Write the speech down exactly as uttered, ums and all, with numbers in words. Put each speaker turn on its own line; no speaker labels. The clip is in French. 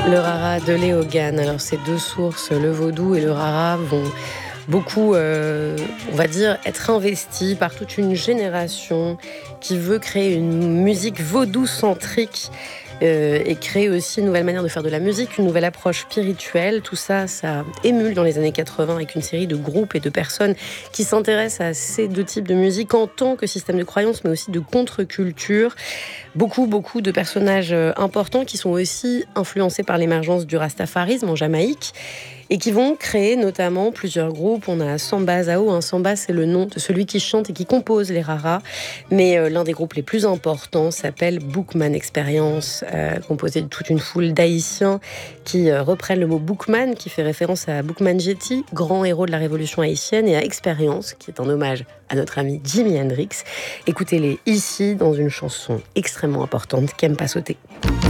Le rara de Léogane. Alors ces deux sources, le vaudou et le rara, vont beaucoup, euh, on va dire, être investis par toute une génération qui veut créer une musique vaudou-centrique euh, et créer aussi une nouvelle manière de faire de la musique, une nouvelle approche spirituelle. Tout ça, ça émule dans les années quatre-vingts avec une série de groupes et de personnes qui s'intéressent à ces deux types de musique en tant que système de croyance, mais aussi de contre-culture. Beaucoup, beaucoup de personnages importants qui sont aussi influencés par l'émergence du rastafarisme en Jamaïque et qui vont créer notamment plusieurs groupes. On a Samba Zao. Un Samba, c'est le nom de celui qui chante et qui compose les raras. Mais euh, l'un des groupes les plus importants s'appelle Boukman Experience, euh, composé de toute une foule d'Haïtiens qui euh, reprennent le mot Boukman, qui fait référence à Boukman Jetty, grand héros de la révolution haïtienne, et à Expérience, qui est un hommage à notre ami Jimi Hendrix. Écoutez-les ici dans une chanson extrêmement importante, Qu'aime pas sauter.